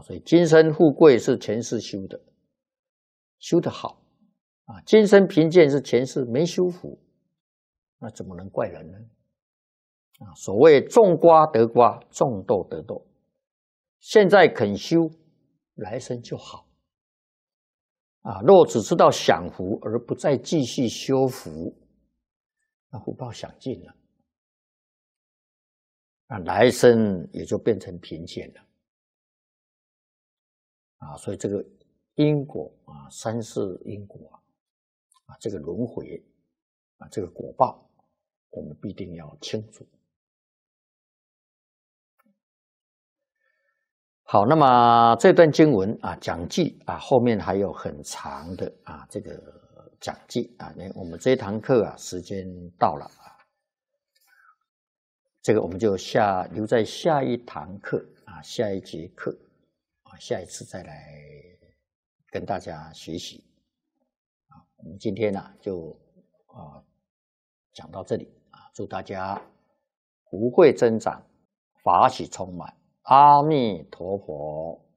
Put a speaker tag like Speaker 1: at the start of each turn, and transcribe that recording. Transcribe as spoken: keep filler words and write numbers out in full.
Speaker 1: 所以今生富贵是前世修的，修得好啊；今生贫贱是前世没修福，那怎么能怪人呢？啊，所谓种瓜得瓜，种豆得豆，现在肯修，来生就好。啊，若只知道享福而不再继续修福，那福报享尽了，那来生也就变成贫贱了。啊，所以这个因果啊，三世因果啊，啊，这个轮回啊，这个果报，我们必定要清楚。好，那么这段经文啊，讲记啊，后面还有很长的啊，这个讲记啊，那我们这一堂课啊，时间到了啊，这个我们就下留在下一堂课啊，下一节课啊，下一次再来跟大家学习啊。我们今天呢、啊、就啊讲到这里啊，祝大家福慧增长，法喜充满。阿弥陀佛。